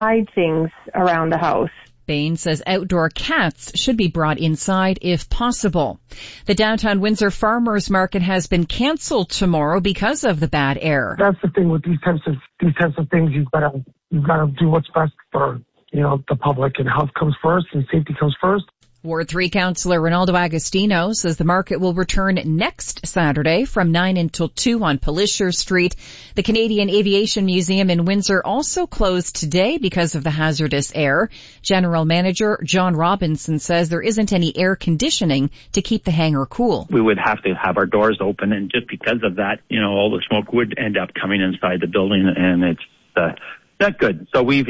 hide things around the house. Bain says outdoor cats should be brought inside if possible. The downtown Windsor Farmers Market has been canceled tomorrow because of the bad air. That's the thing with these types of things. You've got to do what's best for, the public, and health comes first and safety comes first. Ward 3 Councillor Ronaldo Agostino says the market will return next Saturday from 9 until 2 on Pelisher Street. The Canadian Aviation Museum in Windsor also closed today because of the hazardous air. General Manager John Robinson says there isn't any air conditioning to keep the hangar cool. We would have to have our doors open, and just because of that, all the smoke would end up coming inside the building, and it's not good. So we've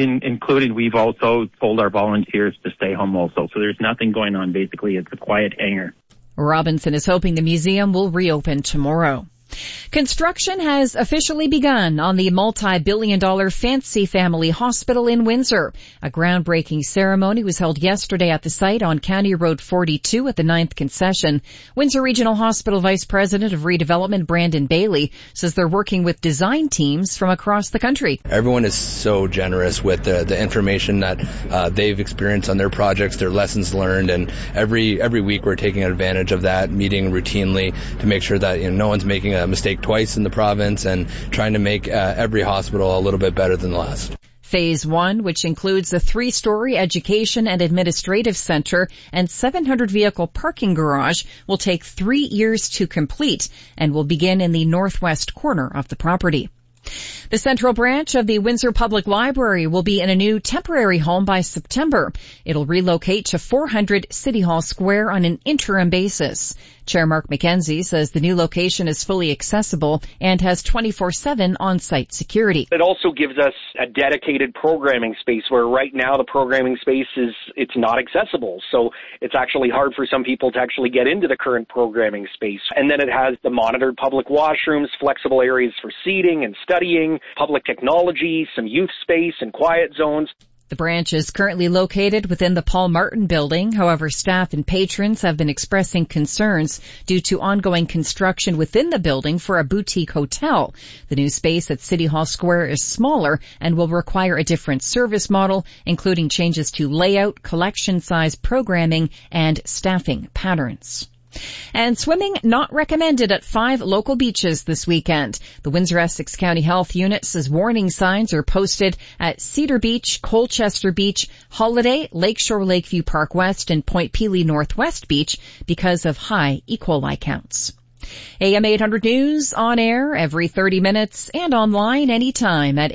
also told our volunteers to stay home also. So there's nothing going on. Basically, it's a quiet hangar. Robinson is hoping the museum will reopen tomorrow. Construction has officially begun on the multi-billion-dollar Fancy Family Hospital in Windsor. A groundbreaking ceremony was held yesterday at the site on County Road 42 at the 9th Concession. Windsor Regional Hospital Vice President of Redevelopment Brandon Bailey says they're working with design teams from across the country. Everyone is so generous with the information that they've experienced on their projects, their lessons learned, and every week we're taking advantage of that, meeting routinely to make sure that no one's making a mistake twice in the province, and trying to make every hospital a little bit better than the last. Phase 1, which includes a 3-story education and administrative center and 700-vehicle parking garage, will take 3 years to complete and will begin in the northwest corner of the property. The central branch of the Windsor Public Library will be in a new temporary home by September. It'll relocate to 400 City Hall Square on an interim basis. Chair Mark McKenzie says the new location is fully accessible and has 24/7 on-site security. It also gives us a dedicated programming space where right now the programming space it's not accessible. So it's actually hard for some people to actually get into the current programming space. And then it has the monitored public washrooms, flexible areas for seating and studying, public technology, some youth space and quiet zones. The branch is currently located within the Paul Martin building. However, staff and patrons have been expressing concerns due to ongoing construction within the building for a boutique hotel. The new space at City Hall Square is smaller and will require a different service model, including changes to layout, collection size, programming, and staffing patterns. And swimming not recommended at 5 local beaches this weekend. The Windsor-Essex County Health Unit says warning signs are posted at Cedar Beach, Colchester Beach, Holiday, Lakeshore Lakeview Park West, and Point Pelee Northwest Beach because of high E. coli counts. AM 800 News on air every 30 minutes and online anytime at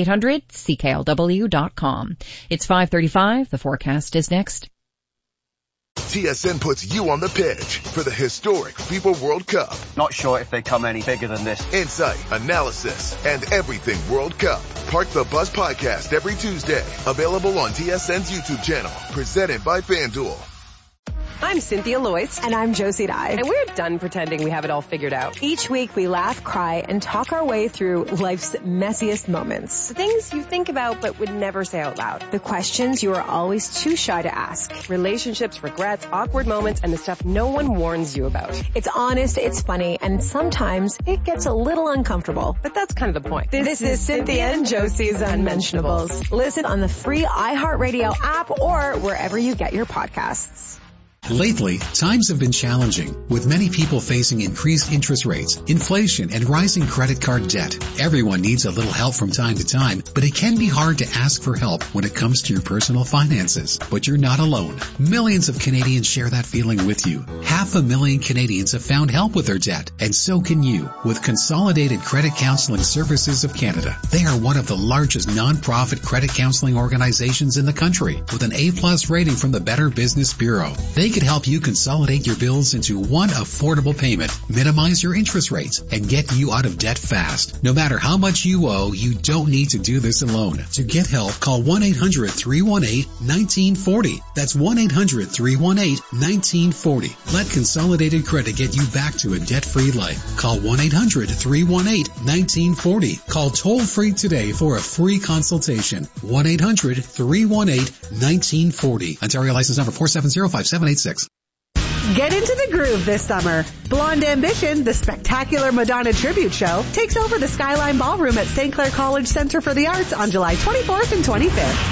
am800cklw.com. It's 5:35. The forecast is next. TSN puts you on the pitch for the historic FIFA World Cup. Not sure if they come any bigger than this. Insight, analysis, and everything World Cup. Park the Bus podcast every Tuesday. Available on TSN's YouTube channel. Presented by FanDuel. I'm Cynthia Loyce. And I'm Josie Dye. And we're done pretending we have it all figured out. Each week we laugh, cry, and talk our way through life's messiest moments. The things you think about but would never say out loud. The questions you are always too shy to ask. Relationships, regrets, awkward moments, and the stuff no one warns you about. It's honest, it's funny, and sometimes it gets a little uncomfortable. But that's kind of the point. This is Cynthia and Josie's Unmentionables. Listen on the free iHeartRadio app or wherever you get your podcasts. Lately, times have been challenging, with many people facing increased interest rates, inflation, and rising credit card debt. Everyone needs a little help from time to time, but it can be hard to ask for help when it comes to your personal finances. But you're not alone. Millions of Canadians share that feeling with you. 500,000 Canadians have found help with their debt, and so can you, with Consolidated Credit Counseling Services of Canada. They are one of the largest non-profit credit counseling organizations in the country, with an A+ rating from the Better Business Bureau. They could help you consolidate your bills into one affordable payment, minimize your interest rates, and get you out of debt fast. No matter how much you owe, you don't need to do this alone. To get help, call 1-800-318-1940. That's 1-800-318-1940. Let Consolidated Credit get you back to a debt-free life. Call 1-800-318-1940. Call toll-free today for a free consultation. 1-800-318-1940. Ontario license number 4705786. Get into the groove this summer. Blonde Ambition, the spectacular Madonna tribute show, takes over the Skyline Ballroom at St. Clair College Center for the Arts on July 24th and 25th.